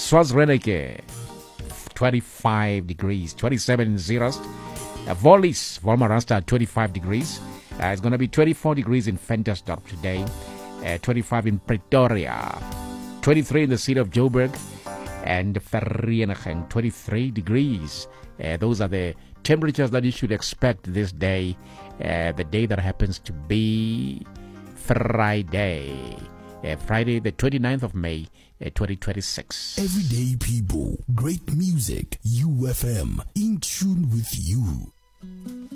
Swaziland, 25 degrees, 27 in Zeerust. Vollis, Wolmarasta, 25 degrees. It's going to be 24 degrees in Ventersdorp today, 25 in Pretoria, 23 in the city of Joburg, and Vereeniging, 23 degrees. Those are the temperatures that you should expect this day, the day that happens to be Friday. Friday, the 29th of May, 2026. Everyday people, great music, UFM, in tune with you.